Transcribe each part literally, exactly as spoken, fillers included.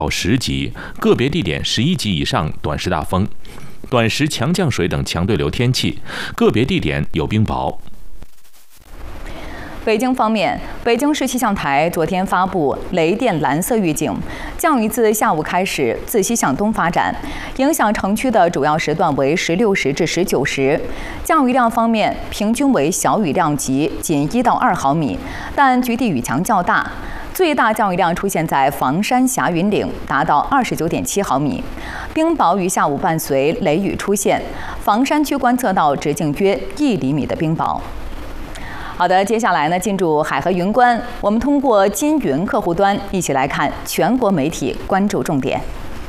十级，个别地点十一级以上短时大风，短时强降水等强对流天气，个别地点有冰雹。 北京方面，北京市气象台昨天发布雷电蓝色预警，降雨自下午开始自西向东发展，影响城区的主要时段为十六时至十九时。降雨量方面，平均为小雨量级仅一到二毫米，但局地雨强较大。最大降雨量出现在房山霞云岭，达到二十九点七毫米。冰雹于下午伴随雷雨出现，房山区观测到直径约一厘米的冰雹。好的，接下来呢，进入海河云观，我们通过金云客户端一起来看全国媒体关注重点。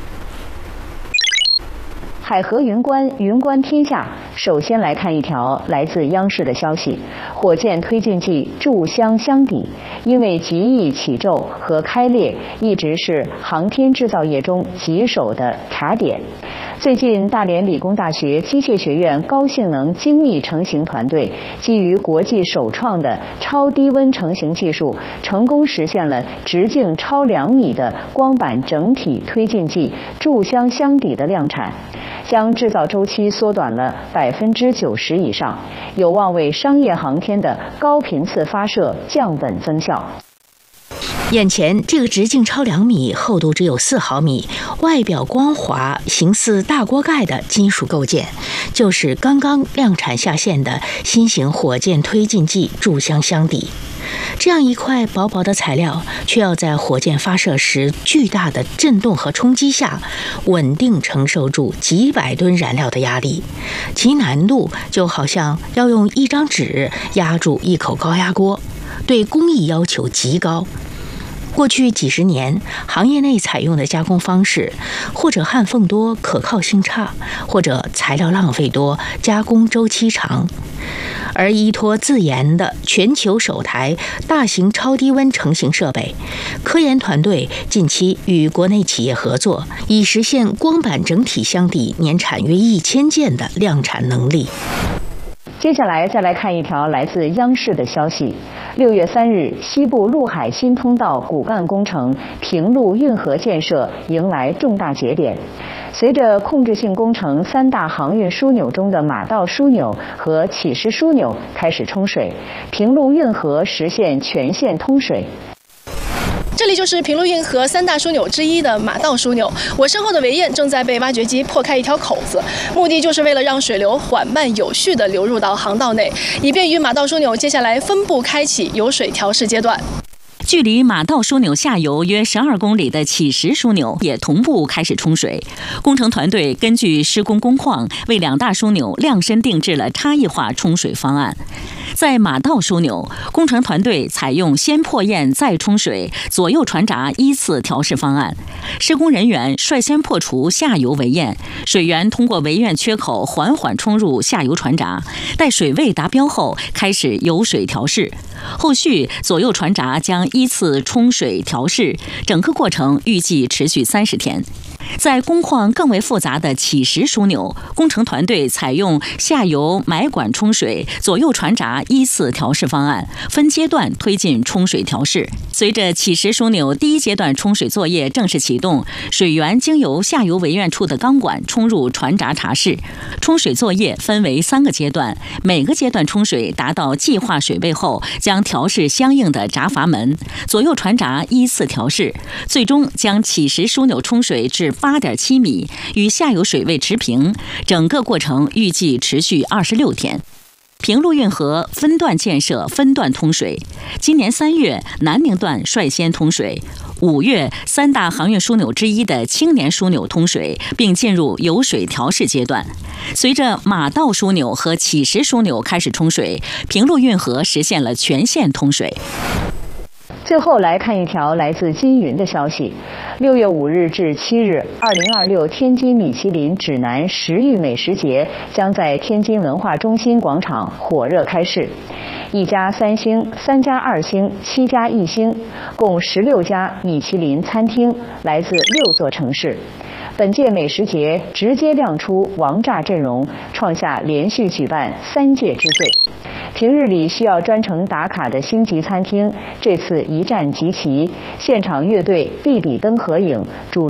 海河云观，云观天下。首先来看一条来自央视的消息：火箭推进剂注箱箱底，因为极易起皱和开裂，一直是航天制造业中棘手的卡点。最近，大连理工大学机械学院高性能精密成型团队基于国际首创的超低温成型技术，成功实现了直径超两米的光板整体推进剂注箱箱底的量产，将制造周期缩短了百分之九十以上，有望为商业航天的高频次发射降本增效。 眼前这个直径超两米、厚度只有四毫米、外表光滑、形似大锅盖的金属构件，就是刚刚量产下线的新型火箭推进剂注箱箱底。这样一块薄薄的材料，却要在火箭发射时巨大的震动和冲击下，稳定承受住几百吨燃料的压力，其难度就好像要用一张纸压住一口高压锅，对工艺要求极高。过去几十年，行业内采用的加工方式，或者焊缝多、可靠性差，或者材料浪费多、加工周期长。而依托自研的全球首台大型超低温成型设备，科研团队近期与国内企业合作，以实现光板整体箱底年产约一千件的量产能力。 接下来再来看一条来自央视的消息：六月三日，西部陆海新通道骨干工程平陆运河建设迎来重大节点。随着控制性工程三大航运枢纽中的马道枢纽和起石枢纽开始冲水，平陆运河实现全线通水。 这里就是平陆运河三大枢纽之一的马道枢纽，我身后的围堰正在被挖掘机破开一条口子，目的就是为了让水流缓慢有序地流入到航道内，以便于马道枢纽接下来分步开启有水调试阶段。 距离马道枢纽下游约十二公里的起石枢纽也同步开始冲水。工程团队根据施工工况，为两大枢纽量身定制了差异化冲水方案。在马道枢纽，工程团队采用先破堰再冲水、左右传闸依次调试方案。施工人员率先破除下游围堰，水源通过围堰缺口缓缓冲入下游传闸，待水位达标后开始有水调试。后续左右传闸将依次冲水调试，整个过程预计持续三十天。在工况更为复杂的起石枢纽，工程团队采用下游埋管冲水、左右传闸依次调试方案，分阶段推进冲水调试。随着起石枢纽第一阶段冲水作业正式启动，水源经由下游围堰处的钢管冲入传闸查试。冲水作业分为三个阶段，每个阶段冲水达到计划水位后，将调试相应的闸阀门，左右传闸依次调试，最终将起石枢纽冲水至八点七米，与下游水位持平。整个过程预计持续二十六天。平陆运河分段建设、分段通水。今年三月，南宁段率先通水；五月，三大航运枢纽之一的青年枢纽通水，并进入有水调试阶段。随着马道枢纽和起石枢纽开始冲水，平陆运河实现了全线通水。 最后来看一条来自金云的消息：六月五日至七日，二零二六天津米其林指南食育美食节将在天津文化中心广场火热开市。一家三星、三家二星、七家一星，共十六家米其林餐厅来自六座城市。本届美食节直接亮出王炸阵容，创下连续举办三届之最。平日里需要专程打卡的星级餐厅，这次一站集齐，现场乐队必比登合影，主